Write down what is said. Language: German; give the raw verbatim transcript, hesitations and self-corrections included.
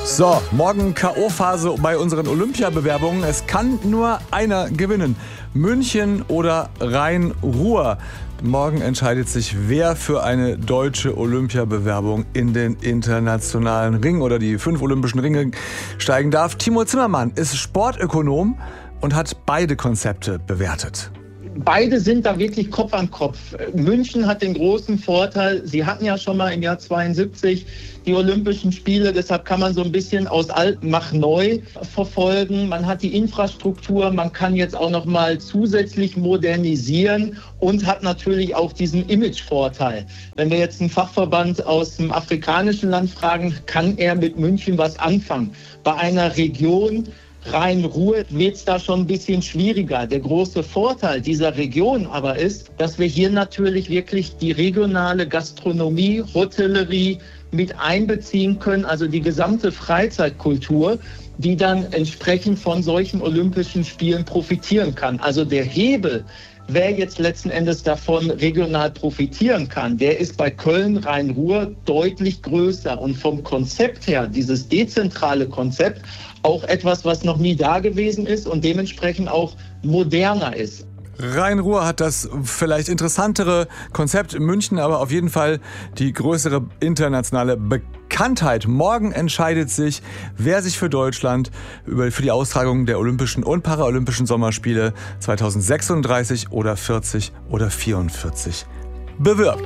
So, morgen K O-Phase bei unseren Olympiabewerbungen. Es kann nur einer gewinnen. München oder Rhein-Ruhr. Morgen entscheidet sich, wer für eine deutsche Olympiabewerbung in den internationalen Ring oder die fünf olympischen Ringe steigen darf. Timo Zimmermann ist Sportökonom und hat beide Konzepte bewertet. Beide sind da wirklich Kopf an Kopf. München hat den großen Vorteil, sie hatten ja schon mal im Jahr zweiundsiebzig die Olympischen Spiele, deshalb kann man so ein bisschen aus alt mach neu verfolgen. Man hat die Infrastruktur, man kann jetzt auch noch mal zusätzlich modernisieren und hat natürlich auch diesen Imagevorteil. Wenn wir jetzt einen Fachverband aus dem afrikanischen Land fragen, kann er mit München was anfangen? Bei einer Region Rhein-Ruhr wird es da schon ein bisschen schwieriger. Der große Vorteil dieser Region aber ist, dass wir hier natürlich wirklich die regionale Gastronomie, Hotellerie mit einbeziehen können, also die gesamte Freizeitkultur, die dann entsprechend von solchen Olympischen Spielen profitieren kann. Also der Hebel, wer jetzt letzten Endes davon regional profitieren kann, der ist bei Köln, Rhein-Ruhr deutlich größer. Und vom Konzept her, dieses dezentrale Konzept, auch etwas, was noch nie da gewesen ist und dementsprechend auch moderner ist. Rhein-Ruhr hat das vielleicht interessantere Konzept, München aber auf jeden Fall die größere internationale Bekanntheit. Morgen entscheidet sich, wer sich für Deutschland für die Austragung der Olympischen und Paralympischen Sommerspiele zweitausendsechsunddreißig oder vierzig oder vierundvierzig bewirbt.